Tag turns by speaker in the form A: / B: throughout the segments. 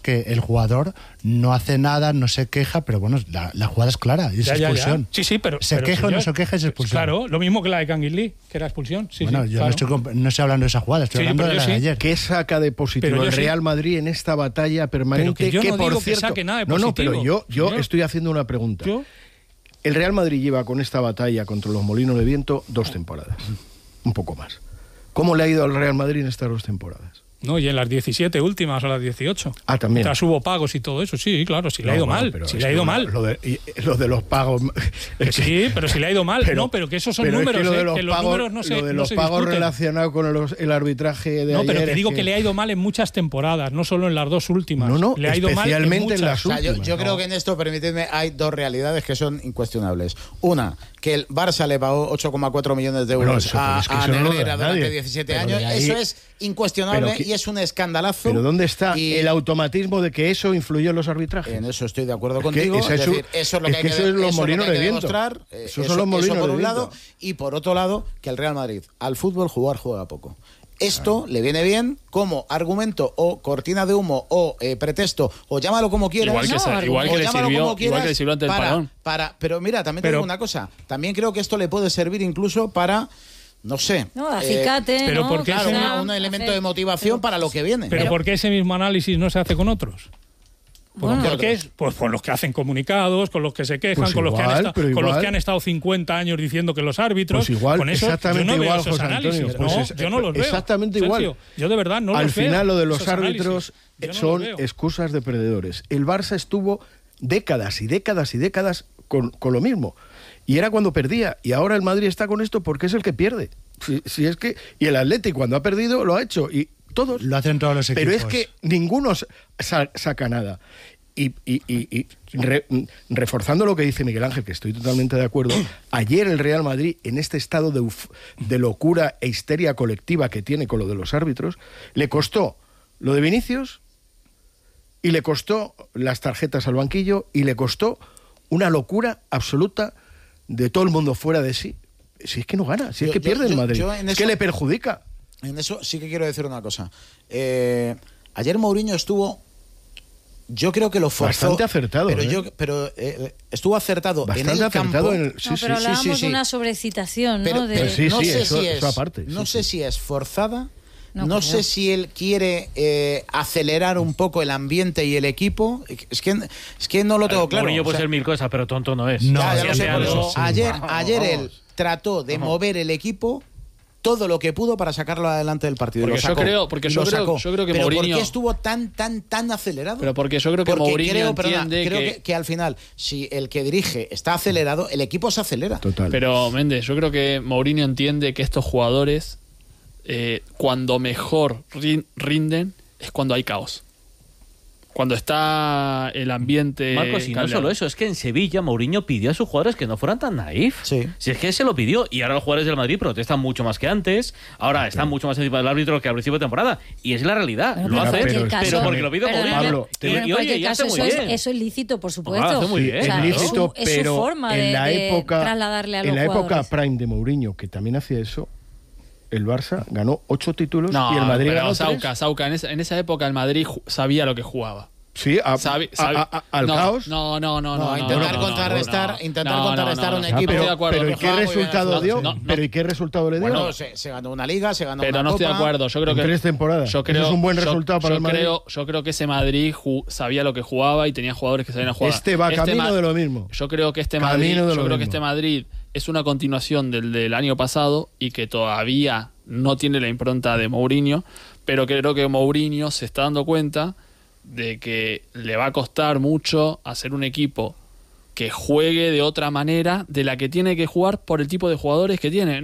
A: que el jugador no hace nada, no se queja, pero bueno, la jugada es clara, es expulsión.
B: Sí, pero
A: se queja o no se queja, es expulsión.
B: Claro, lo mismo que la de Canguilí, que era expulsión. Sí,
A: bueno, yo
B: claro.
A: no estoy hablando de esa jugada, estoy hablando de la de ayer.
C: ¿Qué saca de positivo el Real Madrid en esta batalla permanente?
B: Pero que yo no
C: por
B: digo
C: cierto,
B: que saque nada de positivo.
C: No, pero yo estoy haciendo una pregunta. El Real Madrid lleva con esta batalla contra los molinos de viento 2 temporadas, un poco más. ¿Cómo le ha ido al Real Madrid en estas 2 temporadas?
B: No, y en las 17 últimas o las 18.
C: Ah, también.
B: Tras hubo pagos y todo eso, sí, claro, si le ha ido mal. Si le ha ido mal.
C: Lo de los pagos.
B: Sí, pero si le ha ido mal, pero que esos son números,
C: que los números no se
B: Lo de los
C: pagos relacionados con el arbitraje de ayer.
B: No, pero te digo que le ha ido mal en muchas temporadas, no solo en las 2 últimas.
C: No,
B: le ha ido
C: especialmente
B: mal
C: en las últimas.
D: Yo creo que en esto, permitidme, hay 2 realidades que son incuestionables. Una, que el Barça le pagó 8,4 millones de euros a Negreira durante 17 años. Eso es incuestionable y es un escandalazo.
C: Pero ¿dónde está el automatismo de que eso influyó en los arbitrajes?
D: En eso estoy de acuerdo contigo.
C: Eso es lo que hay que
D: demostrar.
C: Eso son los molinos
D: por
C: de
D: un
C: viento.
D: lado. Y por otro lado, que el Real Madrid al fútbol juega poco. Esto le viene bien como argumento o cortina de humo o pretexto o llámalo como quieras.
E: Igual que le sirvió ante el parón.
D: Pero mira, también te digo una cosa. También creo que esto le puede servir incluso para... No sé.
F: No, acicate,
B: pero
F: ¿no?
B: porque
D: claro, un elemento de motivación para lo que viene.
B: Pero ¿por qué ese mismo análisis no se hace con otros? Pues con los que hacen comunicados, con los que se quejan, con los que han estado 50 años diciendo que los árbitros,
C: pues igual,
B: con eso
C: exactamente
B: yo no
C: igual,
B: veo esos análisis.
C: Antonio,
B: yo no los veo.
C: Exactamente igual.
B: Yo de verdad no los veo.
C: Al final lo de los árbitros son excusas de perdedores. El Barça estuvo décadas y décadas y décadas con lo mismo. Y era cuando perdía. Y ahora el Madrid está con esto porque es el que pierde. Si es que, y el Athletic cuando ha perdido lo ha hecho. Y todos.
A: Lo hacen todos los equipos.
C: Pero es que ninguno saca nada. Reforzando lo que dice Miguel Ángel, que estoy totalmente de acuerdo, ayer el Real Madrid, en este estado de locura e histeria colectiva que tiene con lo de los árbitros, le costó lo de Vinicius y le costó las tarjetas al banquillo y le costó una locura absoluta de todo el mundo fuera de sí. Si es que no gana, si es que pierde el Madrid, es que le perjudica.
D: En eso sí que quiero decir una cosa. Ayer Mourinho estuvo, yo creo que lo forzó.
C: Bastante acertado.
D: Pero estuvo acertado
C: bastante
D: en el
C: acertado
D: campo.
F: Pero hablábamos de una sobrecitación, ¿no?
C: Eso aparte.
D: No sé si es forzada. No sé si él quiere acelerar un poco el ambiente y el equipo. Es que no lo tengo claro.
E: Mourinho puede ser 1000 cosas, pero tonto no es.
D: No, ya lo sé, por eso. Ayer él trató de mover el equipo todo lo que pudo para sacarlo adelante del partido.
E: Porque yo creo que
D: pero
E: Mourinho...
D: ¿por qué estuvo tan acelerado?
E: Pero porque yo creo que Mourinho entiende
D: creo que al final, si el que dirige está acelerado, el equipo se acelera.
C: Total.
E: Pero, Méndez, yo creo que Mourinho entiende que estos jugadores... cuando mejor rinden es cuando hay caos. Cuando está el ambiente...
G: Marcos, y no solo eso, es que en Sevilla Mourinho pidió a sus jugadores que no fueran tan naif.
D: Sí.
G: Si es que se lo pidió, y ahora los jugadores del Madrid protestan mucho más que antes, ahora están mucho más encima del árbitro que al principio de temporada, y es la realidad, lo hace, pero porque lo pidió Mourinho.
C: Pablo,
G: y oye, ya hace muy bien.
F: Eso es lícito, por supuesto.
G: Hace muy bien.
C: Es lícito,
F: es su
C: pero
F: forma
C: en la
F: de
C: época,
F: trasladarle a los
C: en la época
F: jugadores.
C: prime de Mourinho, que también hacía eso, el Barça ganó 8 títulos y el Madrid ganó 3.
E: Sauca, en esa época el Madrid sabía lo que jugaba.
C: Sí, al caos.
E: No.
D: Intentar contrarrestar un equipo.
C: Pero ¿y qué resultado dio? ¿Pero y qué resultado le dio?
D: Bueno, se ganó una liga, se ganó
E: pero
D: una
E: no
D: copa.
E: estoy de acuerdo. Yo creo que
C: 3 temporadas. Eso es un buen resultado para el Madrid.
E: Yo creo que ese Madrid sabía lo que jugaba y tenía jugadores que sabían jugar.
C: Este va camino de lo mismo.
E: Yo creo que este Madrid es una continuación del año pasado y que todavía no tiene la impronta de Mourinho, pero creo que Mourinho se está dando cuenta de que le va a costar mucho hacer un equipo que juegue de otra manera de la que tiene que jugar por el tipo de jugadores que tiene.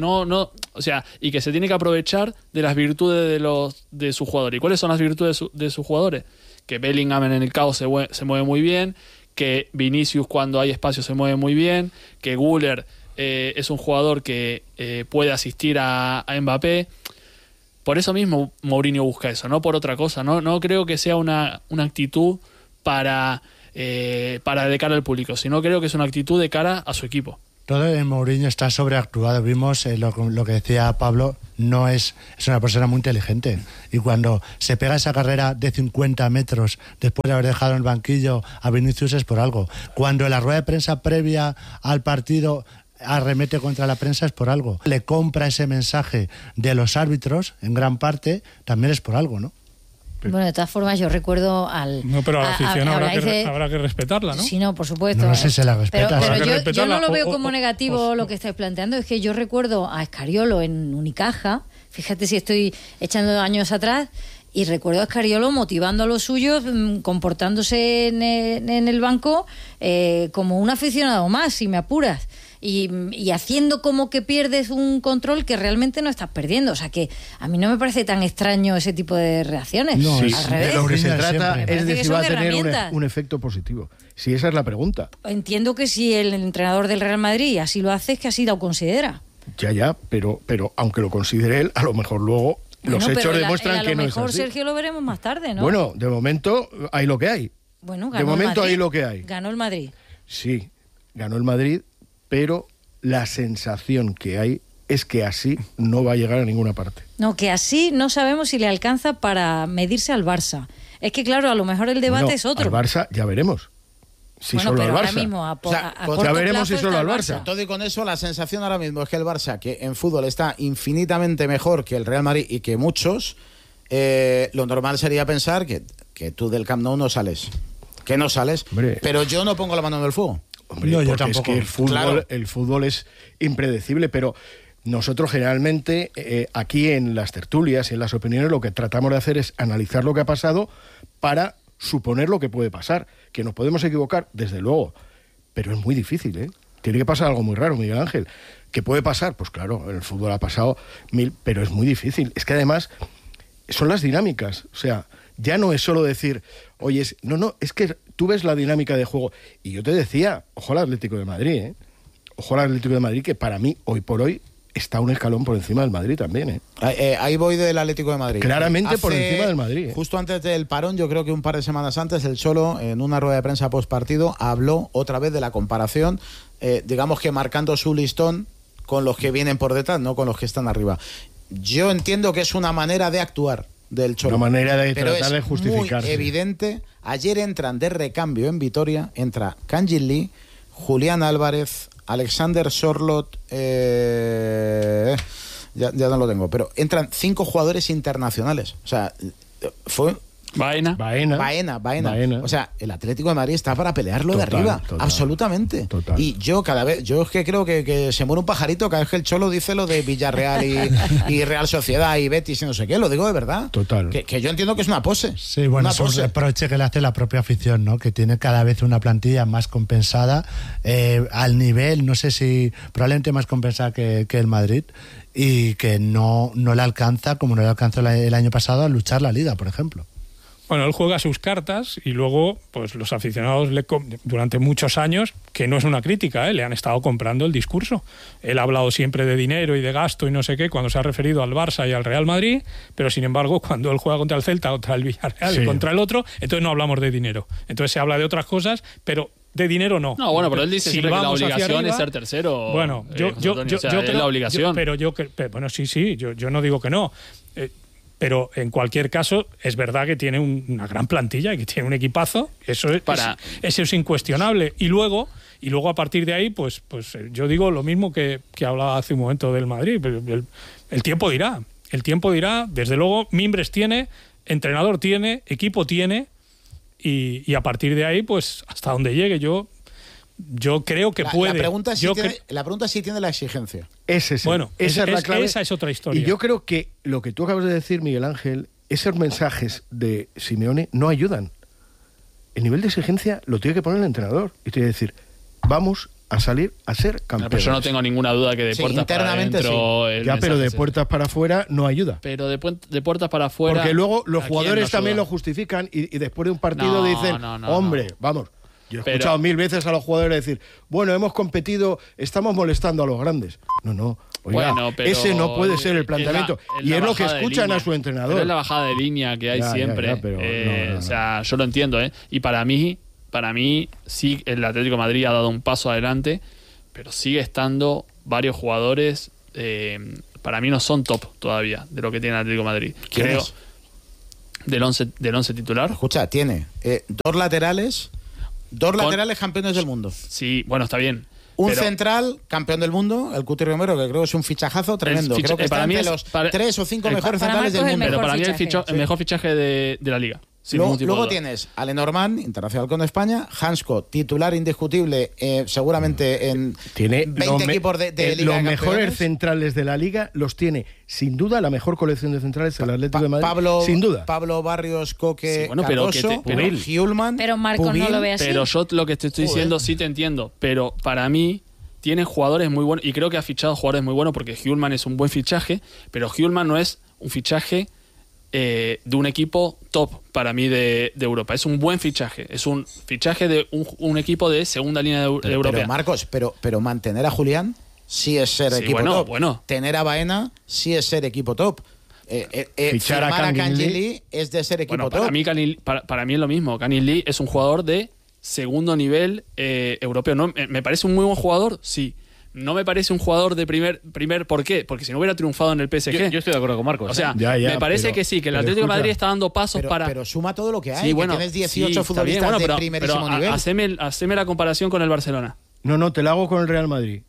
E: Y que se tiene que aprovechar de las virtudes de sus jugadores. ¿Y cuáles son las virtudes de sus jugadores? Que Bellingham en el caos se mueve muy bien, que Vinicius cuando hay espacio se mueve muy bien, que Güler es un jugador que puede asistir a Mbappé. Por eso mismo Mourinho busca eso, no por otra cosa. No creo que sea una actitud para de cara al público, sino creo que es una actitud de cara a su equipo.
A: Todo en Mourinho está sobreactuado. Vimos lo que decía Pablo, es una persona muy inteligente. Y cuando se pega esa carrera de 50 metros después de haber dejado en el banquillo a Vinicius es por algo. Cuando en la rueda de prensa previa al partido arremete contra la prensa es por algo. Le compra ese mensaje de los árbitros, en gran parte, también es por algo, ¿no?
F: Bueno, de todas formas, yo recuerdo
B: No, pero a la afición habrá que respetarla, ¿no?
F: Sí, no, por supuesto.
A: No sé si se la respeta.
F: Pero yo no lo veo como negativo lo que estáis planteando. Es que yo recuerdo a Escariolo en Unicaja, fíjate si estoy echando años atrás, y recuerdo a Escariolo motivando a los suyos, comportándose en el banco como un aficionado más, si me apuras. Y haciendo como que pierdes un control que realmente no estás perdiendo. O sea que a mí no me parece tan extraño ese tipo de reacciones.
C: No,
F: al revés.
C: De lo que se trata es de si va a tener un efecto positivo. Si esa es la pregunta.
F: Entiendo que si el entrenador del Real Madrid así lo hace, es que así lo considera.
C: Ya, pero aunque lo considere él, a lo mejor luego los hechos demuestran que no es así.
F: A lo mejor, Sergio, lo veremos más tarde, ¿no?
C: Bueno, de momento hay lo que hay.
F: Bueno,
C: de momento hay lo que hay.
F: Ganó el Madrid.
C: Sí, ganó el Madrid, pero la sensación que hay es que así no va a llegar a ninguna parte.
F: No, que así no sabemos si le alcanza para medirse al Barça. Es que claro, a lo mejor el debate es otro.
C: Al Barça ya veremos. Si
F: bueno,
C: solo
F: pero
C: al Barça.
F: ahora mismo
C: ya veremos si solo al Barça.
D: Todo y con eso, la sensación ahora mismo es que el Barça, que en fútbol está infinitamente mejor que el Real Madrid y que muchos, lo normal sería pensar que tú del Camp Nou no sales. Que no sales.
C: Hombre.
D: Pero yo no pongo la mano en el fuego.
C: Hombre, no, yo tampoco. Es que el fútbol es impredecible, pero nosotros generalmente aquí en las tertulias y en las opiniones lo que tratamos de hacer es analizar lo que ha pasado para suponer lo que puede pasar. Que nos podemos equivocar, desde luego, pero es muy difícil, ¿eh? Tiene que pasar algo muy raro, Miguel Ángel. ¿Qué puede pasar? Pues claro, en el fútbol ha pasado pero es muy difícil. Es que además son las dinámicas, o sea, ya no es solo decir, oye, es que tú ves la dinámica de juego. Y yo te decía, ojo al Atlético de Madrid, ¿eh? Ojo al Atlético de Madrid, que para mí, hoy por hoy, está un escalón por encima del Madrid también, ¿eh?
D: Ahí voy del Atlético de Madrid.
C: Claramente por encima del Madrid, ¿eh?
D: Justo antes del parón, yo creo que un par de semanas antes, el Cholo, en una rueda de prensa post partido, habló otra vez de la comparación, digamos que marcando su listón con los que vienen por detrás, no con los que están arriba. Yo entiendo que es una manera de actuar del Cholo.
C: Una manera de
D: pero
C: tratar de justificarse.
D: Muy evidente. Ayer entran de recambio en Vitoria, entra Kangin Lee, Julián Álvarez, Alexander Sorloth, ya no lo tengo, pero entran 5 jugadores internacionales. O sea, fue...
E: Baena.
D: O sea, el Atlético de Madrid está para pelearlo de arriba, absolutamente.
C: Total.
D: Y yo es que creo que se muere un pajarito cada vez que el Cholo dice lo de Villarreal y Real Sociedad y Betis y no sé qué, lo digo de verdad.
C: Total.
D: Que yo entiendo que es una pose.
A: Sí, bueno, es un reproche que le hace la propia afición, ¿no? Que tiene cada vez una plantilla más compensada, al nivel, no sé si probablemente más compensada que el Madrid, y que no le alcanza, como no le alcanzó el año pasado, a luchar la Liga, por ejemplo.
B: Bueno, él juega sus cartas y luego pues los aficionados durante muchos años, que no es una crítica, le han estado comprando el discurso. Él ha hablado siempre de dinero y de gasto y no sé qué cuando se ha referido al Barça y al Real Madrid, pero sin embargo cuando él juega contra el Celta, contra el Villarreal y contra el otro, entonces no hablamos de dinero. Entonces se habla de otras cosas, pero de dinero no.
E: No, bueno, pero él dice siempre que la obligación es ser tercero.
B: Bueno, yo creo,
E: es la obligación.
B: Bueno, sí, yo no digo que no. Pero en cualquier caso, es verdad que tiene una gran plantilla y que tiene un equipazo. Eso es incuestionable. Y luego a partir de ahí, pues yo digo lo mismo que hablaba hace un momento del Madrid. El tiempo dirá. El tiempo dirá. Desde luego, mimbres tiene, entrenador tiene, equipo tiene. Y a partir de ahí, pues hasta donde llegue, yo creo que puede.
D: La pregunta es si tiene la exigencia.
C: Esa es la clave.
B: Esa es otra historia.
C: Y yo creo que lo que tú acabas de decir, Miguel Ángel, esos mensajes de Simeone no ayudan. El nivel de exigencia lo tiene que poner el entrenador. Y tiene que decir, vamos a salir a ser campeones.
E: Pero yo no tengo ninguna duda que de puertas para adentro...
C: pero de puertas para afuera no ayuda.
E: Pero de puertas para afuera...
C: Porque luego los jugadores también lo justifican y después de un partido dicen, hombre, vamos... Yo he escuchado 1000 veces a los jugadores decir, bueno, hemos competido, estamos molestando a los grandes. No, oiga, ese no puede ser el planteamiento. Y es lo que escuchan a su entrenador.
E: Pero es la bajada de línea que hay siempre. O sea, yo lo entiendo, Y para mí sí, el Atlético de Madrid ha dado un paso adelante, pero sigue estando varios jugadores, para mí no son top todavía de lo que tiene el Atlético de Madrid. Creo del 11 titular.
D: Escucha, tiene dos laterales campeones del mundo.
E: Sí, bueno, está bien.
D: Un central campeón del mundo, el Cuti Romero, que creo que es un fichajazo tremendo. Creo que está entre los 3 o 5 mejores centrales del mundo.
E: Pero para mí el mejor fichaje de la liga.
D: Luego tienes a Lenormand, internacional con España, Hansko, titular indiscutible, seguramente en
C: tiene
D: 20 equipos de Liga.
C: Los mejores centrales de la Liga los tiene, sin duda, la mejor colección de centrales del Atlético de Madrid. Sin duda.
D: Pablo Barrios, Coque,
E: sí,
D: Cardoso, Hjulman.
F: Pero Marcos no lo ve así.
E: Pero yo lo que te estoy diciendo sí te entiendo, pero para mí tiene jugadores muy buenos, y creo que ha fichado jugadores muy buenos, porque Hjulman es un buen fichaje, pero Hjulman no es un fichaje de un equipo top para mí de Europa. Es un buen fichaje. Es un fichaje de un equipo de segunda línea europea.
D: Pero Marcos, pero mantener a Julián sí es ser equipo top.
E: Bueno.
D: Tener a Baena sí es ser equipo top.
C: Fichar a
D: Kangin Lee es de ser equipo top.
E: Para mí es lo mismo. Kangin Lee es un jugador de segundo nivel europeo. ¿No? ¿Me parece un muy buen jugador? Sí. No me parece un jugador de primer. ¿Por qué? Porque si no hubiera triunfado en el PSG.
G: Yo estoy de acuerdo con Marcos.
E: O sea, me parece que sí, que el Atlético de Madrid está dando pasos para.
D: Pero suma todo lo que hay.
E: Sí, bueno,
D: tienes 18 futbolistas de primerísimo nivel.
E: Haceme la comparación con el Barcelona.
C: No, te la hago con el Real Madrid.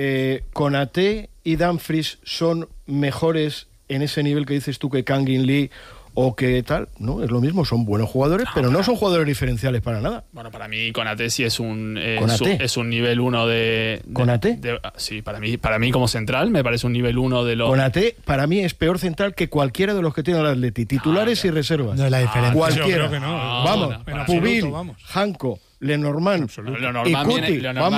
C: Konaté y Dumfries son mejores en ese nivel que dices tú que Kangin Lee o que tal, no, es lo mismo, son buenos jugadores, pero no son jugadores diferenciales para nada.
E: Bueno, para mí Konaté sí es un nivel 1 de
C: ¿Konaté?
E: Sí, para mí como central me parece un nivel 1 de los.
C: Konaté para mí es peor central que cualquiera de los que tiene el Atleti, titulares y reservas.
A: No es la diferencia.
C: Cualquiera.
B: Yo creo que no.
C: Vamos, Pubil, Hanko, Lenormand y Cuti.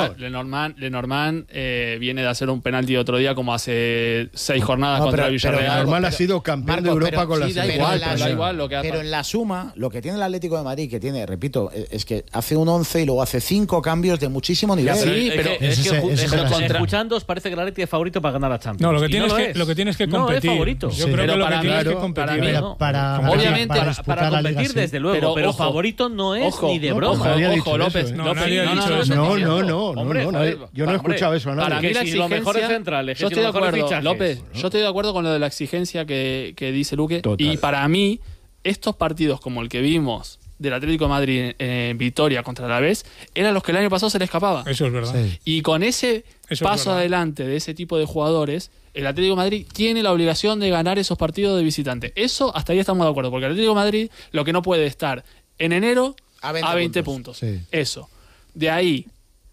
E: Lenormand viene de hacer un penalti otro día como hace 6 jornadas contra el Villarreal.
C: Lenormand ha sido campeón de Europa con la
E: selección.
D: Pero en la suma, lo que tiene el Atlético de Madrid, que tiene, repito, es que hace un 11 y luego hace 5 cambios de muchísimo nivel.
G: Sí, pero escuchando os parece que el Atlético es favorito para ganar a Champions.
B: No, lo que tienes que competir.
G: No es favorito.
B: Yo creo que lo que tienes que competir.
E: Obviamente
G: para competir desde luego, pero favorito no es ni de broma.
E: Ojo, López.
C: No, yo no he escuchado eso a nadie.
E: Para mí la
G: exigencia, los mejores centrales,
E: yo estoy de acuerdo, López, yo estoy de acuerdo con lo de la exigencia que dice Luque.
C: Total.
E: Y para mí, estos partidos como el que vimos del Atlético de Madrid en Vitoria contra el Alavés, eran los que el año pasado se le escapaba.
B: Eso es verdad.
A: Sí.
E: Y con ese paso adelante de ese tipo de jugadores, el Atlético de Madrid tiene la obligación de ganar esos partidos de visitante. Eso, hasta ahí estamos de acuerdo, porque el Atlético de Madrid lo que no puede estar en enero a 20 puntos.
A: Sí.
E: Eso. De ahí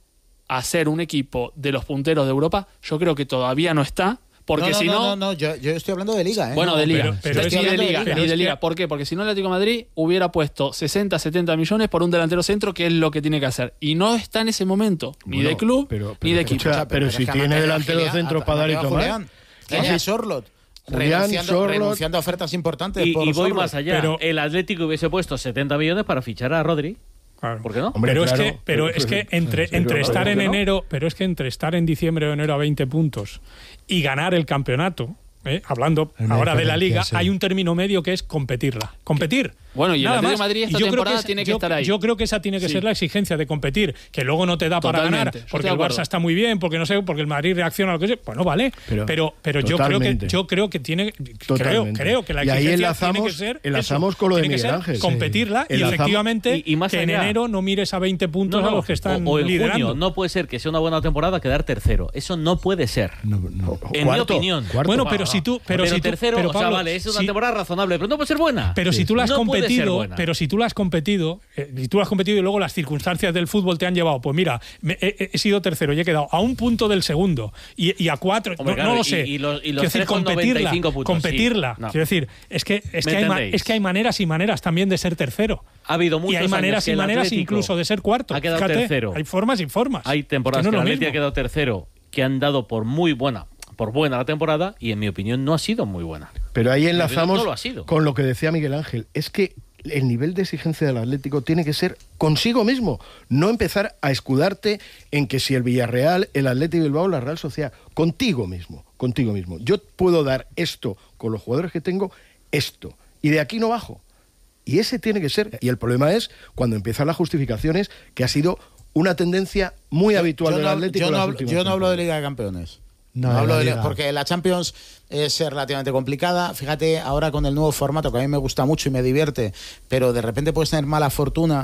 E: a ser un equipo de los punteros de Europa, yo creo que todavía no está. Porque si no.
D: No, yo estoy hablando de Liga, ¿eh?
E: Bueno, de Liga.
B: Pero
E: es de Liga. ¿Por qué? Porque si no, el Atlético de Madrid hubiera puesto 60, 70 millones por un delantero centro, que es lo que tiene que hacer. Y no está en ese momento, ni de club, ni de equipo.
C: Pero si tiene delantero centro para dar y tomar.
D: Tiene a Sorlot. Renunciando a ofertas importantes.
G: Y voy más allá. Pero el Atlético hubiese puesto 70 millones para fichar a Rodri.
B: Claro.
G: ¿Por qué no?
C: Hombre,
B: es que entre estar en enero, pero es que entre estar en diciembre o enero a 20 puntos y ganar el campeonato, hablando ahora de la Liga, hay un término medio que es competirla. Competir.
E: Bueno, y el Atlético de Madrid esta temporada tiene que estar ahí.
B: Yo creo que esa tiene que ser la exigencia de competir, que luego no te da para ganar, porque el Barça está muy bien, porque no sé, porque el Madrid reacciona a lo que sea. Bueno, vale, pero yo creo que tiene creo que la exigencia tiene que ser
C: enlazamos con lo de Miguel Ángel.
B: Competirla y efectivamente
G: y más
B: que en enero no mires a 20 puntos a los que están
G: o en
B: liderando.
G: Junio no puede ser que sea una buena temporada quedar tercero. Eso no puede ser. En mi opinión.
B: Bueno, pero si tú
G: tercero, o sea, vale, es una temporada razonable, pero no puede ser buena.
B: Pero si tú la has competido, si tú lo has competido y luego las circunstancias del fútbol te han llevado, pues mira, he sido tercero y he quedado a un punto del segundo y a 4, no lo sé.
G: Y los
B: quiero decir, competirla.
G: Sí. No.
B: Quiero decir, es que hay maneras y maneras también de ser tercero.
G: Ha habido muchos
B: y hay maneras y maneras incluso de ser cuarto.
G: Ha quedado tercero.
B: Hay formas y formas.
G: Hay temporadas que el Atleti ha quedado tercero, que han dado por buena la temporada, y en mi opinión no ha sido muy buena.
C: Pero ahí enlazamos con lo que decía Miguel Ángel. Es que el nivel de exigencia del Atlético tiene que ser consigo mismo, no empezar a escudarte en que si el Villarreal, el Athletic Bilbao, la Real Sociedad, contigo mismo. Yo puedo dar esto con los jugadores que tengo, esto, y de aquí no bajo. Y ese tiene que ser, y el problema es cuando empiezan las justificaciones, que ha sido una tendencia muy habitual del Atlético.
D: Yo no hablo de Liga de Campeones. No hablo porque la Champions es relativamente complicada. Fíjate, ahora con el nuevo formato, que a mí me gusta mucho y me divierte, pero de repente puedes tener mala fortuna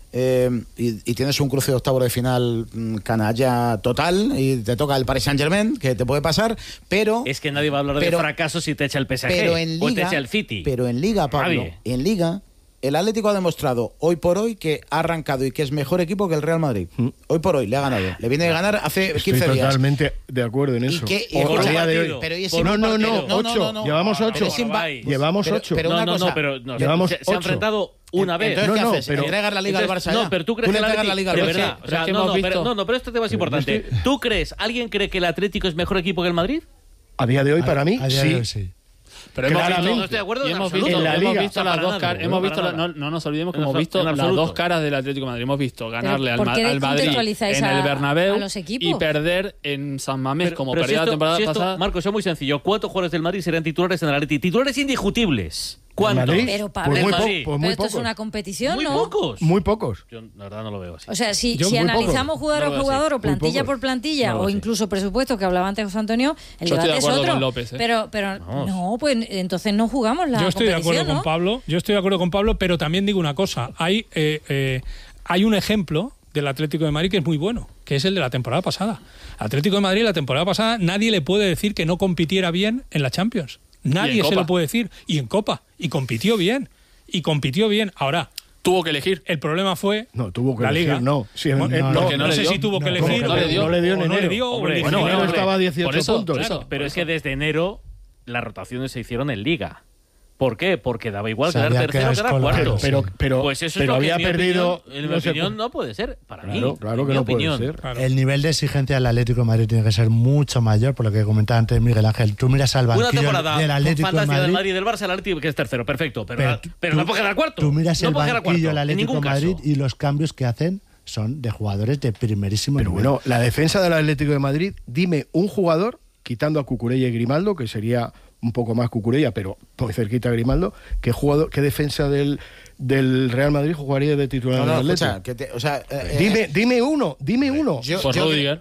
D: y tienes un cruce de octavos de final canalla total y te toca el Paris Saint-Germain, que te puede pasar, pero...
G: Es que nadie va a hablar de fracaso si te echa el PSG o te echa el City.
D: Pero en Liga, Pablo, en Liga... El Atlético ha demostrado hoy por hoy que ha arrancado y que es mejor equipo que el Real Madrid. Hoy por hoy le ha ganado. Le viene a ganar hace 15 días.
C: Estoy totalmente de acuerdo en eso.
G: Por día de hoy.
C: No, 8. Llevamos 8. Llevamos 8.
G: Pero
C: llevamos
G: se han enfrentado una vez.
D: Entonces, ¿qué haces? ¿Entregar la Liga al Barça?
G: No, pero tú crees que el Atlético...
D: De
G: verdad. O sea, pero este tema es importante. ¿Tú crees, alguien cree que el Atlético es mejor equipo que el Madrid?
C: A día de hoy, para mí, sí.
G: Pero no estoy de acuerdo.
E: Hemos visto las dos caras. No nos olvidemos que hemos visto las dos caras del Atlético de Madrid. Hemos visto ganarle al Madrid en el Bernabéu y perder en San Mamés como perdió la temporada pasada.
G: Marco, eso es muy sencillo. ¿Cuántos jugadores del Madrid serían titulares en el Atlético? Titulares indiscutibles. ¿Cuántos?
F: Pero Pablo,
C: muy
F: esto es una competición,
G: muy
F: ¿no?
G: Pocos.
C: Muy pocos.
G: Yo la verdad no lo veo así.
F: O sea, si analizamos jugador a jugador o plantilla por plantilla o incluso presupuesto, que hablaba antes José Antonio, el debate es otro. Con López, pero no, pues entonces no jugamos la competición.
B: Yo estoy de acuerdo con Pablo, pero también digo una cosa. Hay un ejemplo del Atlético de Madrid que es muy bueno, que es el de la temporada pasada. Atlético de Madrid la temporada pasada nadie le puede decir que no compitiera bien en la Champions. Nadie se lo puede decir. Y en Copa. Y compitió bien. Ahora,
E: tuvo que elegir.
B: El problema fue
C: no tuvo que
B: la
C: elegir,
B: Liga.
C: No
B: sé si tuvo que elegir.
C: No le dio en enero. Enero estaba a 18 puntos.
G: Claro, pero es que desde enero las rotaciones se hicieron en Liga. ¿Por qué? Porque daba igual quedar tercero que quedar cuarto.
C: Pero
G: pues eso es lo
C: había
G: que
C: perdido.
G: En mi opinión no puede ser. Para mí.
C: Claro que no puede ser.
A: Claro. El nivel de exigencia del Atlético de Madrid tiene que ser mucho mayor, por lo que comentaba antes Miguel Ángel. Tú miras al banquillo del Atlético de Madrid.
G: Del Madrid y del Barça, el Atlético que es tercero, perfecto. Pero no puede quedar cuarto.
A: Tú miras el banquillo del Atlético de Madrid y los cambios que hacen son de jugadores de primerísimo nivel.
C: Pero bueno, la defensa del Atlético de Madrid, dime un jugador, quitando a Cucurella y Grimaldo, que sería un poco más Cucurella, pero muy cerquita a Grimaldo, ¿qué defensa del Real Madrid jugaría de titular en el Atlético? Dime uno.
E: Rudiger.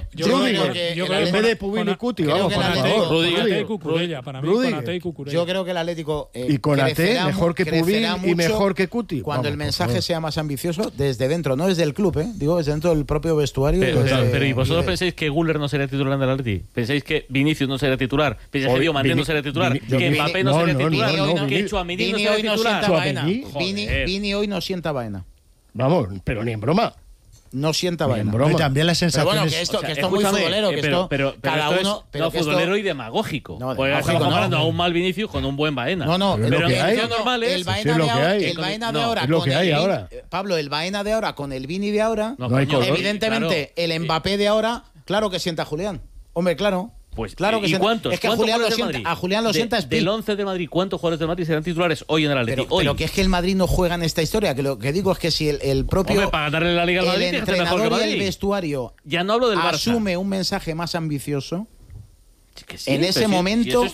C: En vez de Pubin y Cuti, vamos, por favor.
B: Rudiger. Cucurella, para mí, Konaté y Cucurella.
D: Yo creo que el Atlético
C: y Konaté mejor que Pubin y mejor que Cuti.
D: Cuando el mensaje sea más ambicioso, desde dentro, no desde el club, digo, desde dentro del propio vestuario.
G: Pero ¿y vosotros pensáis que Güler no sería titular en el Atlético? ¿Pensáis que Vinicius no sería titular? ¿Pensáis que Diomandé no sería titular? ¿Que Mbappé no sería titular? ¿Que Tchouaméni no sería titular?
D: Vini hoy no sienta vaina.
C: Vamos, pero ni en broma.
D: No sienta vaina.
A: Y también la sensación.
D: Pero bueno, que esto es muy futbolero. Cada uno.
G: Pero futbolero y demagógico. Porque estamos comparando a un mal Vinicius con un buen Baena.
D: No,
C: pero
D: lo que hay. El Baena de ahora.
C: Es lo que hay ahora.
D: Pablo, el Baena de ahora con el Vini de ahora.
C: Evidentemente,
D: el Mbappé de ahora, claro que sienta a Julián. Hombre, claro.
G: Pues
D: claro que
G: ¿y cuántos?
D: Es que a Julián lo sienta
G: del 11 de Madrid, ¿cuántos jugadores del Madrid serán titulares hoy en el Atlético?
D: Pero que es que el Madrid no juega en esta historia, que lo que digo es que si el propio
G: para ganarle la Liga al Madrid,
D: el entrenador y el vestuario
G: ya no hablo del Barça,
D: asume un mensaje más ambicioso, en ese momento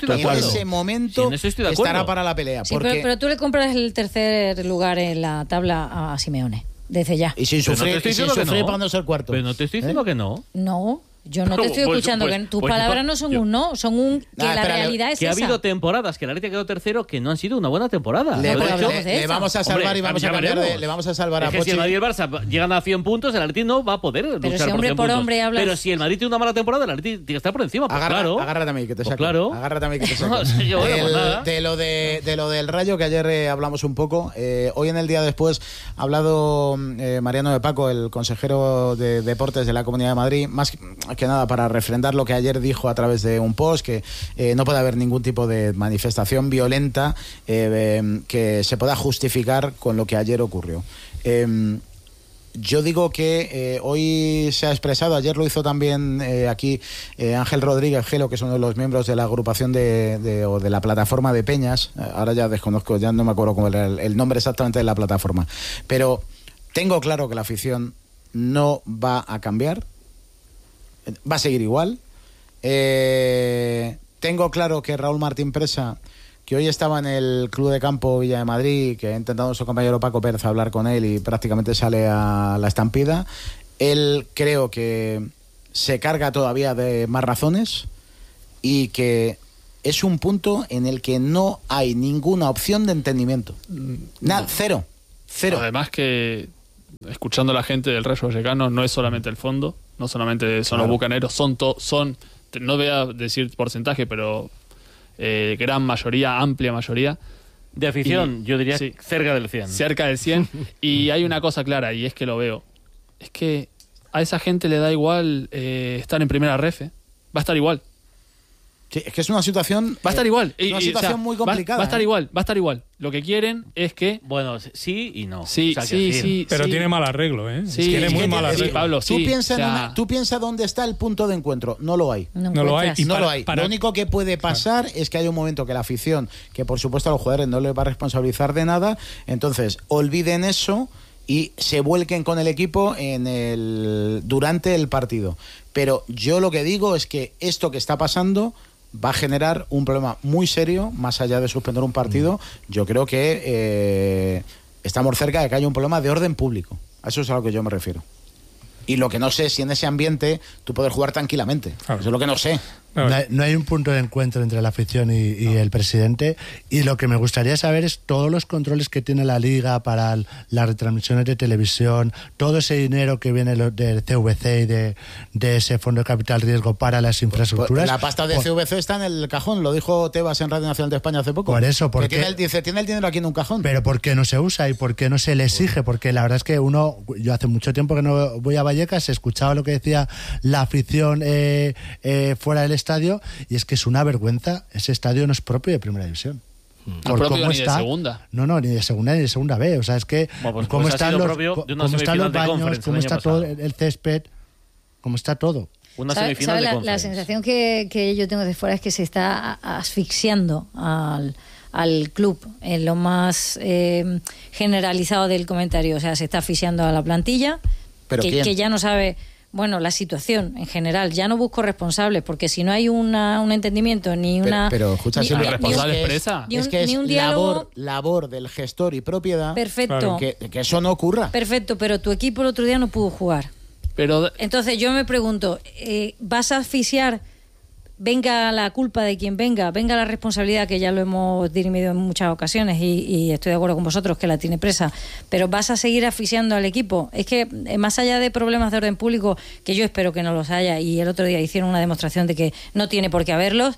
D: estará para la pelea.
F: Sí, pero tú le compras el tercer lugar en la tabla a Simeone desde ya.
D: Y sin sufrir para no ser cuarto.
G: Pero no te estoy diciendo que no.
F: No. Yo no te estoy escuchando, que tus palabras no son un no, son un que la realidad es
G: que
F: esa.
G: Ha habido temporadas que el Atlético quedó tercero que no han sido una buena temporada.
D: Le vamos a salvar y vamos a cambiar le vamos a salvar a Pochi.
G: Si el Madrid y el Barça llegan a 100 puntos, el Atlético no va a poder luchar
F: si hombre por hombre hablas.
G: Pero si el Madrid tiene una mala temporada, el Atlético tiene que estar por encima.
D: Agárrate a mí, que te saco. Agárrate a mí, que te saco. De lo del Rayo, que ayer hablamos un poco, hoy en el día después ha hablado Mariano de Paco, el consejero de Deportes de la Comunidad de Madrid, más que nada para refrendar lo que ayer dijo a través de un post, que no puede haber ningún tipo de manifestación violenta que se pueda justificar con lo que ayer ocurrió. Yo digo que hoy se ha expresado, ayer lo hizo también aquí Ángel Rodríguez Gelo, que es uno de los miembros de la agrupación o de la plataforma de Peñas. Ahora ya desconozco, ya no me acuerdo cómo era el nombre exactamente de la plataforma, pero tengo claro que la afición no va a cambiar, va a seguir igual. Tengo claro que Raúl Martín Presa, que hoy estaba en el Club de Campo Villa de Madrid, que ha intentado su compañero Paco Pérez hablar con él y prácticamente sale a la estampida, Él creo que se carga todavía de más razones y que es un punto en el que no hay ninguna opción de entendimiento. Nada, cero.
E: Además que, escuchando a la gente del Rayo Vallecano, no es solamente el fondo, no solamente son los bucaneros, son, no voy a decir porcentaje, pero gran mayoría, amplia mayoría.
G: De afición, yo diría cerca del 100.
E: Cerca del 100. Y hay una cosa clara, y es que lo veo. Es que a esa gente le da igual estar en primera ref. Va a estar igual.
D: Sí, es que es una situación...
E: Va a estar igual.
D: Es una situación muy complicada.
E: Va a estar igual, va a estar igual. Lo que quieren es que...
G: Bueno, sí y no.
E: Sí,
B: pero tiene mal arreglo, ¿eh?
E: Sí,
B: tiene muy mal arreglo.
E: Pablo,
D: tú piensa dónde está el punto de encuentro. No lo hay.
B: No lo hay.
D: No lo hay. Lo único que puede pasar es que hay un momento que la afición, que por supuesto a los jugadores no les va a responsabilizar de nada, entonces olviden eso y se vuelquen con el equipo durante el partido. Pero yo lo que digo es que esto que está pasando va a generar un problema muy serio, más allá de suspender un partido. Yo creo que estamos cerca de que haya un problema de orden público. A eso es a lo que yo me refiero. Y lo que no sé es si en ese ambiente tú puedes jugar tranquilamente. Claro. Eso es lo que no sé.
A: No hay un punto de encuentro entre la afición y el presidente, y lo que me gustaría saber es todos los controles que tiene la Liga para las retransmisiones de televisión, todo ese dinero que viene del CVC y de ese Fondo de Capital Riesgo para las infraestructuras.
D: La pasta de CVC está en el cajón, lo dijo Tebas en Radio Nacional de España hace poco.
A: Por eso, porque
D: tiene el dinero aquí en un cajón.
A: Pero ¿por qué no se usa y por qué no se le exige? Porque la verdad es que yo hace mucho tiempo que no voy a Vallecas, escuchaba lo que decía la afición fuera del estadio, y es que es una vergüenza. Ese estadio no es propio de primera división.
E: No es propio ni de segunda.
A: No, ni de segunda ni de segunda B. O sea, es que cómo están los baños, cómo está todo el césped, cómo está todo.
F: Una semifinal de la sensación que yo tengo de fuera es que se está asfixiando al club en lo más generalizado del comentario. O sea, se está asfixiando a la plantilla, que ya no sabe... Bueno, la situación en general. Ya no busco responsables, porque si no hay un entendimiento ni una...
D: Pero escucha,
E: ni responsable expresa.
D: Es que es labor del gestor y propiedad.
F: Perfecto.
D: Que eso no ocurra.
F: Perfecto, pero tu equipo el otro día no pudo jugar. Entonces yo me pregunto, ¿vas a asfixiar? Venga la culpa de quien venga la responsabilidad, que ya lo hemos dirimido en muchas ocasiones y estoy de acuerdo con vosotros que la tiene presa, pero vas a seguir asfixiando al equipo. Es que más allá de problemas de orden público, que yo espero que no los haya, y el otro día hicieron una demostración de que no tiene por qué haberlos,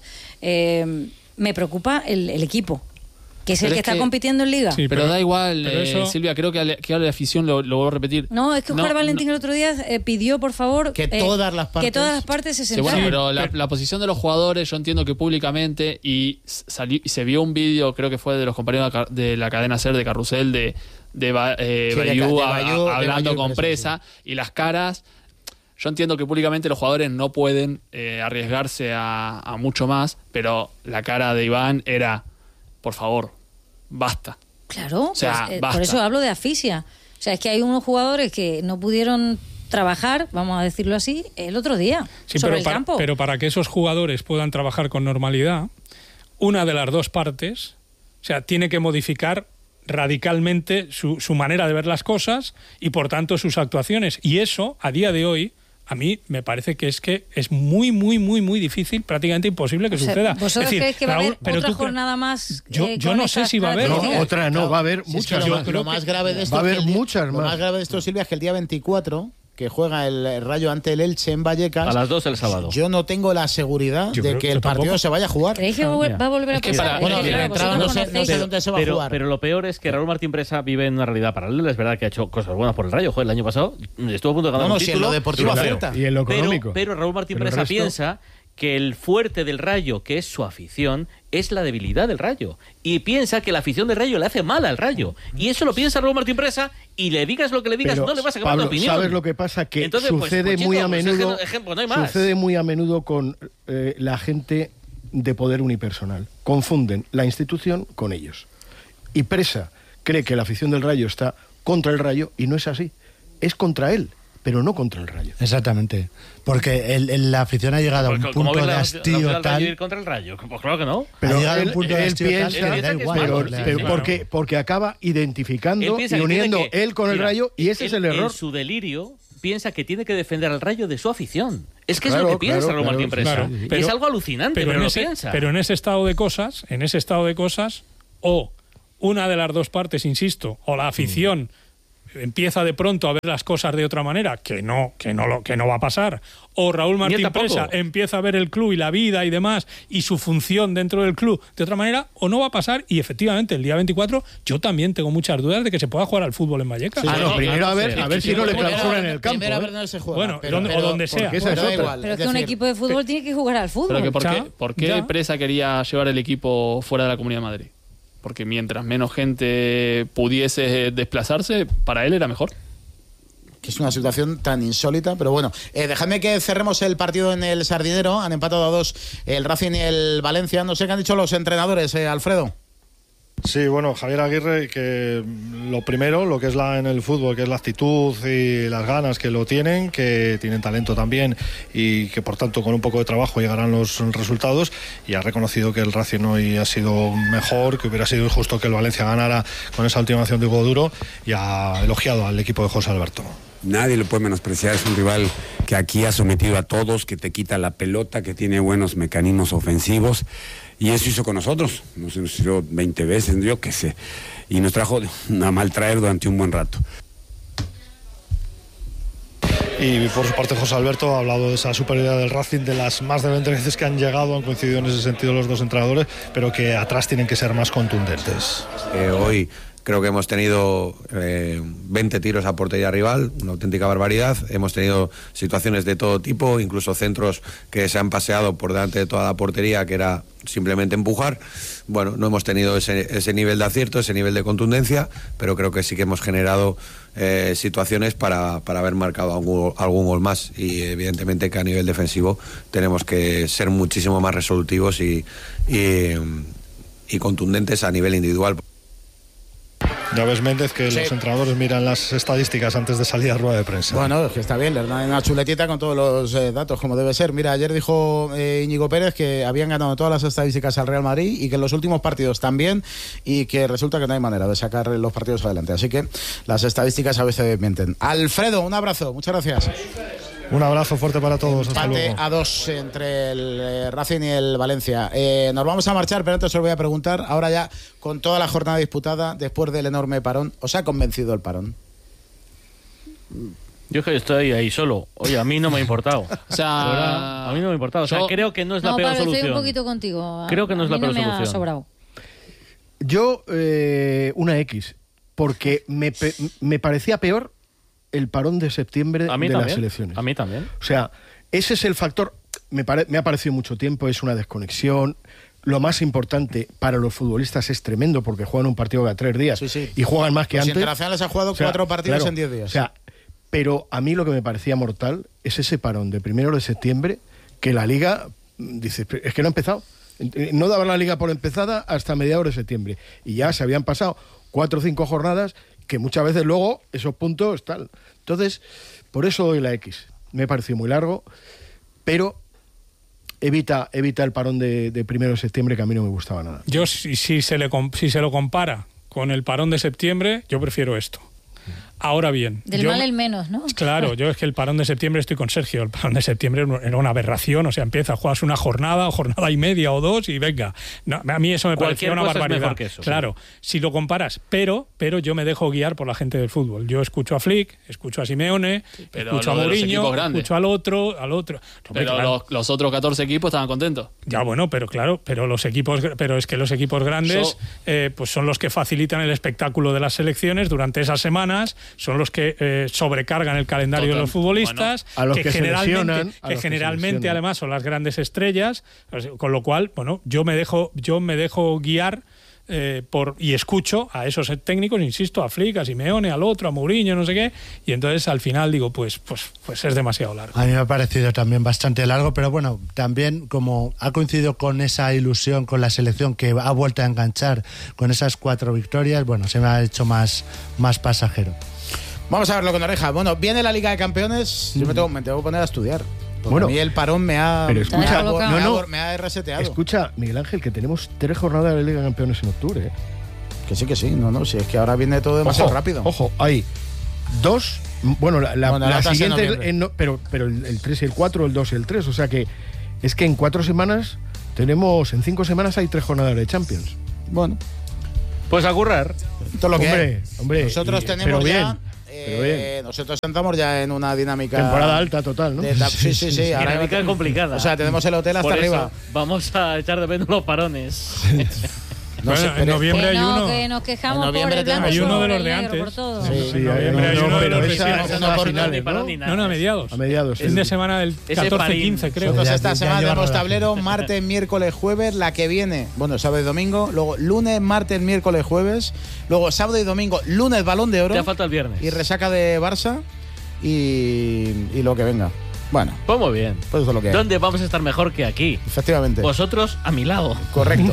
F: me preocupa el equipo, que es el que está compitiendo en Liga.
E: Sí, pero da igual, Silvia, creo que a la afición lo vuelvo a repetir.
F: No, es que Oscar Valentín el otro día pidió, por favor,
D: que todas las partes
F: se sentaran.
E: Sí, bueno, pero la posición de los jugadores, yo entiendo que públicamente, y se vio un vídeo, creo que fue de los compañeros de la cadena SER de Carrusel, de Bayú hablando con Presa, y las caras... Yo entiendo que públicamente los jugadores no pueden arriesgarse a mucho más, pero la cara de Iván era... Por favor, basta.
F: Claro, por eso hablo de asfixia. O sea, es que hay unos jugadores que no pudieron trabajar, vamos a decirlo así, el otro día sobre el campo.
B: Pero para que esos jugadores puedan trabajar con normalidad, una de las dos partes, o sea, tiene que modificar radicalmente su manera de ver las cosas y, por tanto, sus actuaciones. Y eso, a día de hoy, a mí me parece que es muy, muy, muy, muy difícil, prácticamente imposible que suceda.
F: ¿Vosotros creéis que va a haber otra jornada más?
B: Yo no sé si va a haber.
C: Otra no, va a haber muchas más.
D: Lo más grave de esto,
C: va a haber muchas más.
D: Lo más grave de esto, Silvia, es que el día 24... que juega el Rayo ante el Elche en Vallecas.
G: A las 2 el sábado.
D: Yo no tengo la seguridad de que el partido se vaya a jugar.
F: ¿Creéis que va a volver a pasar?
D: No sé dónde se va a jugar.
G: Pero lo peor es que Raúl Martín Presa vive en una realidad paralela. Es verdad que ha hecho cosas buenas por el Rayo. Joder, el año pasado estuvo a punto de ganar un título.
D: Si en lo deportivo acierta.
C: Y en lo económico.
G: Pero Raúl Martín Presa piensa que el fuerte del Rayo, que es su afición, es la debilidad del Rayo. Y piensa que la afición del Rayo le hace mal al Rayo. Y eso lo piensa Raúl Martín Presa, y le digas lo que le digas, no le vas a cambiar de opinión.
C: ¿Sabes lo que pasa? Que entonces, sucede muy a menudo. Sucede muy a menudo con la gente de poder unipersonal. Confunden la institución con ellos. Y Presa cree que la afición del Rayo está contra el Rayo, y no es así. Es contra él, pero no contra el Rayo.
A: Porque la afición ha llegado a un punto de hastío tal...
G: ir contra el Rayo? Pues claro que no.
A: Pero ha llegado a un punto de hastío
C: piensa,
A: tal que da igual.
C: Porque acaba identificando y uniendo él con el Rayo, y ese es el error.
G: En su delirio piensa que tiene que defender al Rayo de su afición. Es que es lo que piensa Raúl Martín Presa. Es algo alucinante, pero lo piensa.
B: Pero en ese estado de cosas, o una de las dos partes, insisto, o la afición empieza de pronto a ver las cosas de otra manera, que no va a pasar, o Raúl Martín Presa empieza a ver el club y la vida y demás y su función dentro del club de otra manera, o no va a pasar, y efectivamente el día 24 yo también tengo muchas dudas de que se pueda jugar al fútbol en Vallecas.
C: Primero a ver si no le clausuran el campo.
D: Primero a ver dónde se juega.
B: Bueno, o donde sea.
F: Pero es que un equipo de fútbol tiene que jugar al fútbol.
E: Pero ¿por qué Presa quería llevar el equipo fuera de la Comunidad de Madrid? Porque mientras menos gente pudiese desplazarse, para él era mejor.
D: Que es una situación tan insólita, pero bueno. Dejadme que cerremos el partido en el Sardinero. Han empatado a 2 el Racing y el Valencia. No sé qué han dicho los entrenadores, Alfredo.
H: Sí, bueno, Javier Aguirre, que lo primero, lo que es en el fútbol, que es la actitud y las ganas que lo tienen, que tienen talento también y que por tanto con un poco de trabajo llegarán los resultados, y ha reconocido que el Racing hoy ha sido mejor, que hubiera sido injusto que el Valencia ganara con esa última acción de Hugo Duro, y ha elogiado al equipo de José Alberto.
I: Nadie lo puede menospreciar, es un rival que aquí ha sometido a todos, que te quita la pelota, que tiene buenos mecanismos ofensivos, y eso hizo con nosotros, nos hizo 20 veces, yo qué sé, y nos trajo a maltraer durante un buen rato.
H: Y por su parte José Alberto ha hablado de esa superioridad del Racing, de las más de 20 veces que han llegado, han coincidido en ese sentido los dos entrenadores, pero que atrás tienen que ser más contundentes.
J: Hoy creo que hemos tenido 20 tiros a portería rival, una auténtica barbaridad. Hemos tenido situaciones de todo tipo, incluso centros que se han paseado por delante de toda la portería, que era simplemente empujar. Bueno, no hemos tenido ese nivel de acierto, ese nivel de contundencia, pero creo que sí que hemos generado situaciones para haber marcado algún gol más, y evidentemente que a nivel defensivo tenemos que ser muchísimo más resolutivos y contundentes a nivel individual.
H: Ya ves, Méndez, que los entrenadores miran las estadísticas antes de salir a rueda de prensa.
D: Bueno, es que está bien, le dan una chuletita con todos los datos, como debe ser. Mira, ayer dijo Íñigo Pérez que habían ganado todas las estadísticas al Real Madrid y que en los últimos partidos también, y que resulta que no hay manera de sacar los partidos adelante. Así que las estadísticas a veces mienten. Alfredo, un abrazo, muchas gracias.
H: Un abrazo fuerte para todos. Hasta luego.
D: Empate a 2 entre el Racing y el Valencia. Nos vamos a marchar, pero antes os voy a preguntar, ahora ya con toda la jornada disputada, después del enorme parón, ¿os ha convencido el parón?
G: Yo que estoy ahí solo. Oye, a mí no me ha importado. O sea, a mí no me ha importado. O sea, creo que no es la peor solución.
F: Estoy un poquito contigo.
G: Creo que no es la peor solución.
F: Me ha sobrado.
C: Yo, una X, porque me parecía peor el parón de septiembre de las elecciones.
G: A mí también.
C: O sea, ese es el factor. Me ha parecido mucho tiempo, es una desconexión. Lo más importante para los futbolistas es tremendo, porque juegan un partido cada 3 días y juegan más que antes.
D: Internacionales ha jugado 4 partidos en 10 días.
C: O sea, pero a mí lo que me parecía mortal es ese parón de 1 de septiembre, que la Liga dice, es que no ha empezado. No daba la Liga por empezada hasta mediados de septiembre. Y ya se habían pasado 4 o 5 jornadas, que muchas veces luego esos puntos tal. Entonces, por eso doy la X. Me ha parecido muy largo, pero evita el parón de 1 de septiembre, que a mí no me gustaba nada.
B: Yo, si se lo compara con el parón de septiembre, yo prefiero esto. Ahora bien...
F: Del mal el menos, ¿no?
B: Claro, yo es que el parón de septiembre, estoy con Sergio, el parón de septiembre era una aberración, o sea, empieza a jugarse una jornada o jornada y media o 2 y venga. No, a mí eso me parecía una barbaridad.
G: Es mejor que eso,
B: claro, si lo comparas, pero yo me dejo guiar por la gente del fútbol. Yo escucho a Flick, escucho a Simeone, escucho a Mourinho, escucho al otro.
E: Pero claro, los otros 14 equipos estaban contentos.
B: Ya, bueno, pero claro, pero es que los equipos grandes pues son los que facilitan el espectáculo de las selecciones durante esas semanas, son los que sobrecargan el calendario de los futbolistas,
C: a los que
B: generalmente además son las grandes estrellas, con lo cual, bueno, yo me dejo guiar y escucho a esos técnicos, insisto, a Flick, a Simeone, al otro, a Mourinho, no sé qué, y entonces al final digo, pues es demasiado largo.
A: A mí me ha parecido también bastante largo, pero bueno, también como ha coincidido con esa ilusión, con la selección que ha vuelto a enganchar con esas 4 victorias, bueno, se me ha hecho más pasajero.
D: Vamos a verlo con oreja. Bueno, viene la Liga de Campeones, yo me tengo que poner a estudiar.
C: Bueno,
D: a mí el parón me ha reseteado.
C: Escucha, Miguel Ángel, que tenemos 3 jornadas de la Liga de Campeones en octubre.
D: Que sí, no, si es que ahora viene todo demasiado rápido.
C: Ojo, hay 2 Bueno, la siguiente, pero el 3 y el 4, el 2 y el 3. O sea que es que en 4 semanas en 5 semanas hay 3 jornadas de Champions.
D: Bueno.
G: Pues a currar.
D: Todo lo
C: hombre,
D: nosotros tenemos ya... nosotros entramos ya en una dinámica...
C: Temporada alta total, ¿no?
D: Sí.
G: Dinámica complicada.
D: O sea, tenemos el hotel hasta arriba.
G: Vamos a echar de menos los parones.
B: No sé, en noviembre hay uno.
F: Que nos quejamos
D: en noviembre
F: por el blanco,
B: hay uno de los
F: el
B: de
F: negro,
B: antes.
F: por todo.
C: Sí,
B: hay uno de los de
C: finales, ¿no?
B: No, a mediados.
C: A mediados.
B: Fin de semana del 14-15, creo.
D: Nosotros esta semana tenemos tablero martes, miércoles, jueves, la que viene, bueno, sábado y domingo, luego lunes, martes, miércoles, jueves, luego sábado y domingo, lunes Balón de Oro.
G: Ya falta el viernes.
D: Y resaca de Barça y lo que venga. Bueno.
G: Pues muy bien.
D: Pues eso es lo que hay.
G: ¿Dónde vamos a estar mejor que aquí?
D: Efectivamente.
G: Vosotros a mi lado.
D: Correcto.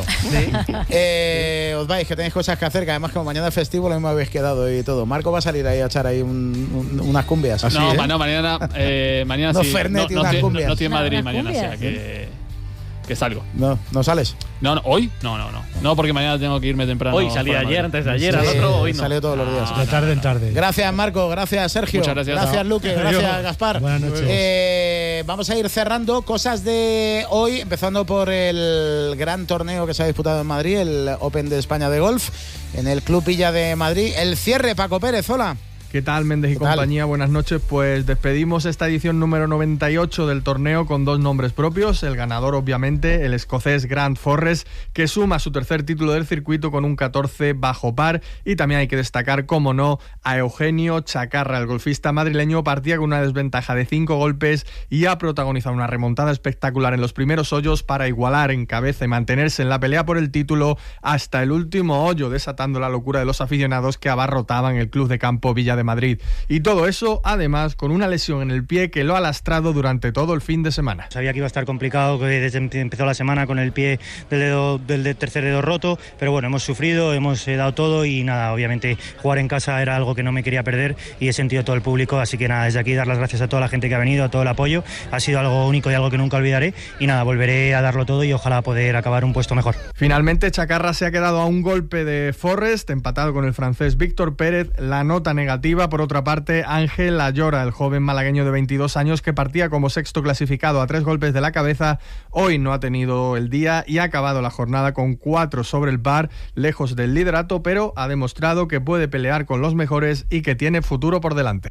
D: Os vais, que tenéis cosas que hacer, que además como mañana es festivo, lo mismo habéis quedado y todo. Marco va a salir ahí a echar ahí unas cumbias.
E: ¿Así, mañana
D: no,
E: sí.
D: Fernet y unas cumbias.
E: No tiene Madrid mañana, o sea que salgo.
D: ¿No sales?
E: No, hoy no. No, porque mañana tengo que irme temprano.
G: Hoy salí ayer, antes de ayer, al otro hoy no.
D: Salió todos los días.
A: De tarde en tarde.
D: Gracias, Marco. Gracias, Sergio.
E: Muchas gracias.
D: Gracias, Luque. Gracias, Gaspar.
A: Buenas noches.
D: Vamos a ir cerrando cosas de hoy, empezando por el gran torneo que se ha disputado en Madrid, el Open de España de golf, en el Club Villa de Madrid. El cierre, Paco Pérez, hola.
K: ¿Qué tal, Méndez y compañía? Buenas noches. Pues despedimos esta edición número 98 del torneo con 2 nombres propios. El ganador, obviamente, el escocés Grant Forrest, que suma su tercer título del circuito con un 14 bajo par. Y también hay que destacar, como no, a Eugenio Chacarra, el golfista madrileño. Partía con una desventaja de 5 golpes y ha protagonizado una remontada espectacular en los primeros hoyos para igualar en cabeza y mantenerse en la pelea por el título hasta el último hoyo, desatando la locura de los aficionados que abarrotaban el club de campo Villa de Madrid. Y todo eso, además, con una lesión en el pie que lo ha lastrado durante todo el fin de semana.
L: Sabía que iba a estar complicado desde que empezó la semana con el pie del tercer dedo roto, pero bueno, hemos sufrido, hemos dado todo y nada, obviamente jugar en casa era algo que no me quería perder y he sentido todo el público, así que nada, desde aquí dar las gracias a toda la gente que ha venido, a todo el apoyo, ha sido algo único y algo que nunca olvidaré y nada, volveré a darlo todo y ojalá poder acabar un puesto mejor.
K: Finalmente, Chacarra se ha quedado a un golpe de Forrest, empatado con el francés Víctor Pérez. La nota negativa, por otra parte, Ángel Ayora, el joven malagueño de 22 años que partía como sexto clasificado a 3 golpes de la cabeza, hoy no ha tenido el día y ha acabado la jornada con 4 sobre el par, lejos del liderato, pero ha demostrado que puede pelear con los mejores y que tiene futuro por delante.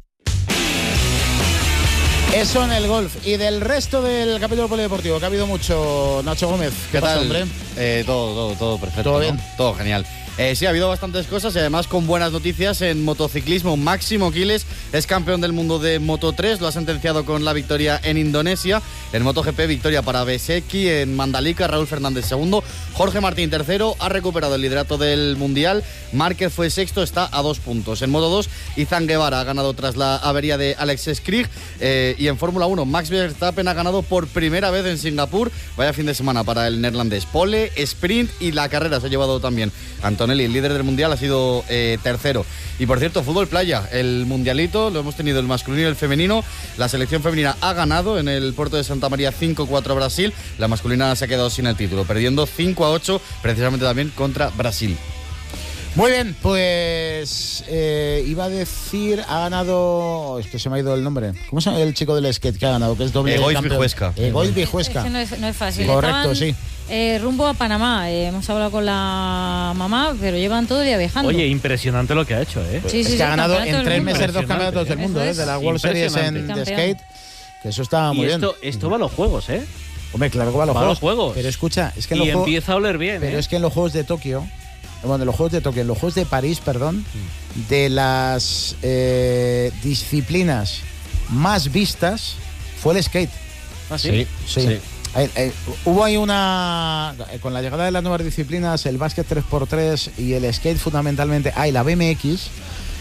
D: Eso en el golf. Y del resto del capítulo polideportivo, que ha habido mucho, Nacho Gómez.
M: ¿Qué
D: pasa,
M: tal,
D: hombre?
M: Todo perfecto.
D: ¿Todo bien?
M: ¿No? Todo genial. Sí, ha habido bastantes cosas y además con buenas noticias en motociclismo. Máximo Quiles es campeón del mundo de Moto 3, lo ha sentenciado con la victoria en Indonesia. En MotoGP, victoria para Bezzecchi, en Mandalika, Raúl Fernández segundo, Jorge Martín tercero, ha recuperado el liderato del Mundial. Márquez fue sexto, está a 2 puntos. En Moto 2, Izan Guevara ha ganado tras la avería de Alex Skrig. Y en Fórmula 1, Max Verstappen ha ganado por primera vez en Singapur. Vaya fin de semana para el neerlandés. Pole, sprint y la carrera se ha llevado también Antonelli, el líder del Mundial, ha sido tercero. Y por cierto, fútbol playa, el mundialito, lo hemos tenido el masculino y el femenino. La selección femenina ha ganado en el puerto de Santa María 5-4 a Brasil. La masculina se ha quedado sin el título, perdiendo 5-8 precisamente también contra Brasil.
D: Muy bien, pues iba a decir, ha ganado, es que se me ha ido el nombre. ¿Cómo se llama el chico del skate que ha ganado? Que es doble
M: Egoiz
D: campeón.
M: Vijuesca.
D: Egoiz Vijuesca.
F: No es fácil.
D: Correcto, sí.
F: Rumbo a Panamá. Hemos hablado con la mamá, pero llevan todo el día viajando.
G: Oye, impresionante lo que ha hecho, ¿eh?
F: Sí,
D: es que ha ganado en 3 meses 2 campeonatos del mundo, de la World Series de skate. Que eso está muy bien.
G: Esto va a los juegos, ¿eh?
D: Hombre, claro que va a los juegos. Pero escucha, es que en
G: y
D: los juegos,
G: empieza a oler bien.
D: Pero es que en los Juegos de Tokio, en los Juegos de París, de las disciplinas más vistas fue el skate.
G: ¿Ah, sí?
D: Sí. Hubo ahí con la llegada de las nuevas disciplinas, el básquet 3x3 y el skate fundamentalmente, la BMX,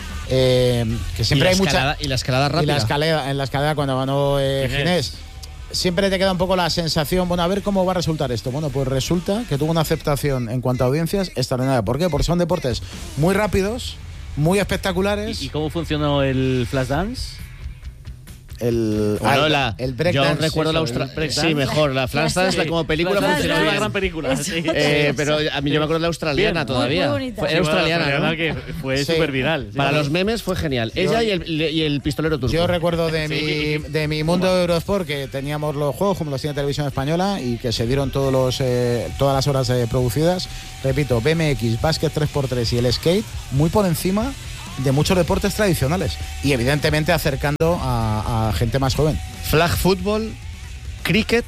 D: que siempre hay mucha...
M: Y la escalada rápida.
D: Y en la escalada cuando ganó Ginés. Siempre te queda un poco la sensación, bueno, a ver cómo va a resultar esto. Bueno, pues resulta que tuvo una aceptación en cuanto a audiencias extraordinaria. ¿Por qué? Porque son deportes muy rápidos, muy espectaculares.
G: ¿Y cómo funcionó el flash dance?
D: el breakdance.
N: Yo recuerdo la sí, mejor. La Flash Dance como película funcionaba.
G: Una gran película. Sí.
N: Pero a mí yo me acuerdo de la australiana todavía.
G: Era australiana, ¿no? Que fue súper viral.
N: Para los memes fue genial. Ella y el pistolero turco.
D: Yo recuerdo de mi mundo de Eurosport que teníamos los juegos como los tiene Televisión Española y que se dieron todas las horas producidas. Repito, BMX, básquet 3x3 y el skate muy por encima de muchos deportes tradicionales y evidentemente acercando a gente más joven.
N: Flag football, cricket,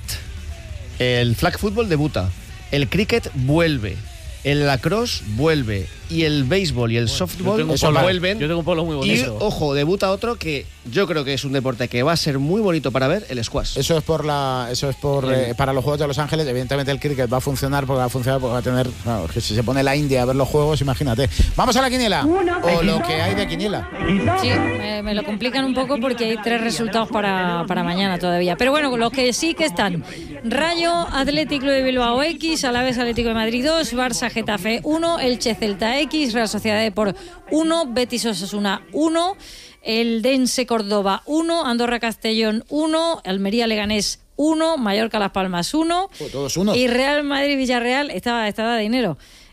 N: el flag football debuta, el cricket vuelve, el lacrosse vuelve y el béisbol y el softball vuelven.
G: Yo tengo un polo muy bonito.
N: Y ojo, debuta otro que yo creo que es un deporte que va a ser muy bonito para ver, el squash.
D: Eso es para los Juegos de Los Ángeles. Evidentemente el cricket va a funcionar porque va a tener, claro, que si se pone la India a ver los juegos, imagínate. Vamos a la quiniela o lo que hay de quiniela.
F: Sí, me lo complican un poco porque hay 3 resultados para mañana todavía. Pero bueno, los que sí que están: Rayo Athletic Club de Bilbao X, Alavés Atlético de Madrid 2, Barça Getafe 1, Elche Celta X, Real Sociedad Depor 1, Betis Osasuna 1, el Dense Córdoba 1, Andorra Castellón 1, Almería Leganés 1, Mallorca Las Palmas 1,
D: todos unos.
F: Y Real Madrid Villarreal está de dinero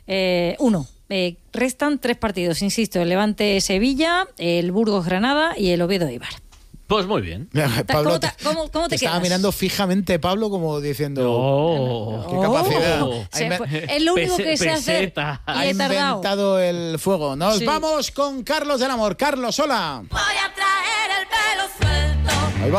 F: 1. Restan 3 partidos, insisto: el Levante Sevilla, el Burgos Granada y el Oviedo Eibar.
G: Pues muy bien.
F: Pablo, ¿cómo te quedas?
D: Estaba mirando fijamente Pablo como diciendo qué capacidad.
F: Es lo único que sé hacer.
D: Ha inventado el fuego. Nos vamos con Carlos del Amor. Carlos, hola.
O: Voy a traer el pelo suelto.
D: Ahí va.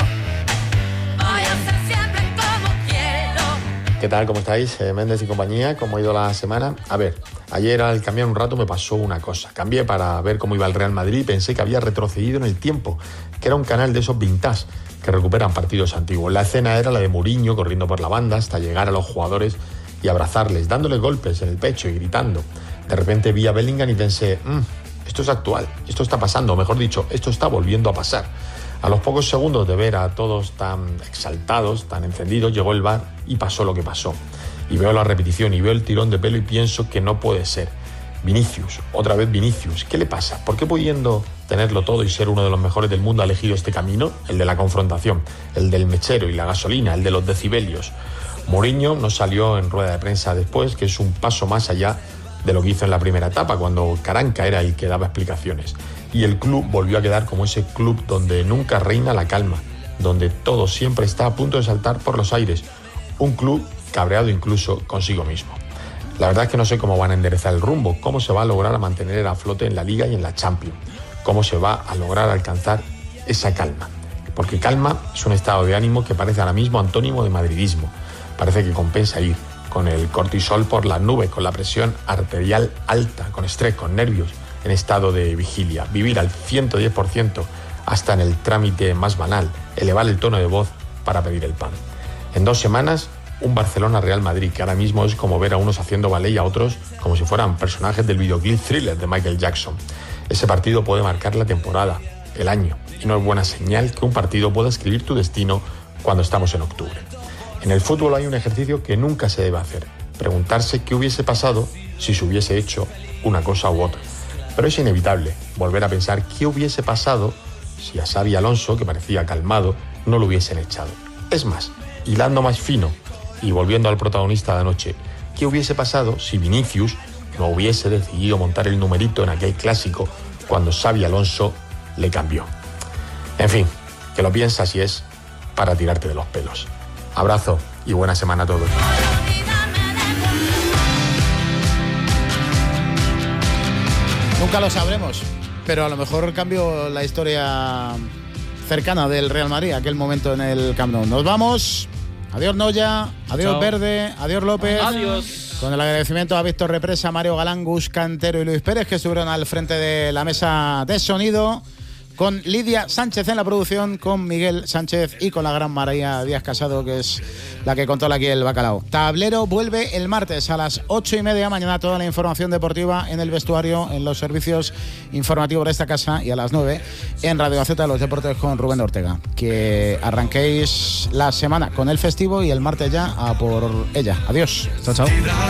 O: Voy a ser siempre como quiero.
P: ¿Qué tal? ¿Cómo estáis? Méndez y compañía. ¿Cómo ha ido la semana? A ver, ayer al cambiar un rato me pasó una cosa. Cambié para ver cómo iba el Real Madrid y pensé que había retrocedido en el tiempo, que era un canal de esos vintage que recuperan partidos antiguos. La escena era la de Mourinho corriendo por la banda hasta llegar a los jugadores y abrazarles, dándoles golpes en el pecho y gritando. De repente vi a Bellingham y pensé, esto es actual, esto está pasando, o mejor dicho, esto está volviendo a pasar. A los pocos segundos de ver a todos tan exaltados, tan encendidos, llegó el VAR y pasó lo que pasó. Y veo la repetición y veo el tirón de pelo y pienso que no puede ser. Vinicius, otra vez Vinicius, ¿qué le pasa? ¿Por qué pudiendo tenerlo todo y ser uno de los mejores del mundo ha elegido este camino? El de la confrontación, el del mechero y la gasolina, el de los decibelios. Mourinho nos salió en rueda de prensa después que es un paso más allá de lo que hizo en la primera etapa, cuando Caranca era el que daba explicaciones. Y el club volvió a quedar como ese club donde nunca reina la calma, donde todo siempre está a punto de saltar por los aires. Un club cabreado incluso consigo mismo. La verdad es que no sé cómo van a enderezar el rumbo, cómo se va a lograr mantener a flote en la Liga y en la Champions, cómo se va a lograr alcanzar esa calma. Porque calma es un estado de ánimo que parece ahora mismo antónimo de madridismo. Parece que compensa ir con el cortisol por las nubes, con la presión arterial alta, con estrés, con nervios, en estado de vigilia, vivir al 110% hasta en el trámite más banal, elevar el tono de voz para pedir el pan. En 2 semanas, un Barcelona-Real Madrid, que ahora mismo es como ver a unos haciendo ballet y a otros como si fueran personajes del videoclip Thriller de Michael Jackson. Ese partido puede marcar la temporada, el año, y no es buena señal que un partido pueda escribir tu destino cuando estamos en octubre. En el fútbol hay un ejercicio que nunca se debe hacer, preguntarse qué hubiese pasado si se hubiese hecho una cosa u otra. Pero es inevitable volver a pensar qué hubiese pasado si a Xabi Alonso, que parecía calmado, no lo hubiesen echado. Es más, hilando más fino y volviendo al protagonista de anoche, ¿qué hubiese pasado si Vinicius no hubiese decidido montar el numerito en aquel clásico cuando Xabi Alonso le cambió? En fin, que lo piensas y es para tirarte de los pelos. Abrazo y buena semana a todos.
D: Nunca lo sabremos, pero a lo mejor cambio la historia cercana del Real Madrid, aquel momento en el Camp Nou. Nos vamos. Adiós Noya, adiós Chao. Verde, adiós López.
G: Adiós.
D: Con el agradecimiento a Víctor Represa, Mario Galán, Gus Cantero y Luis Pérez, que estuvieron al frente de la mesa de sonido, con Lidia Sánchez en la producción, con Miguel Sánchez y con la gran María Díaz Casado, que es la que controla aquí el bacalao. Tablero vuelve el martes a las 8:30, mañana toda la información deportiva en el vestuario, en los servicios informativos de esta casa, y a las 9 en Radio Gaceta de los Deportes con Rubén Ortega. Que arranquéis la semana con el festivo y el martes ya a por ella. Adiós.
C: Chao, chao.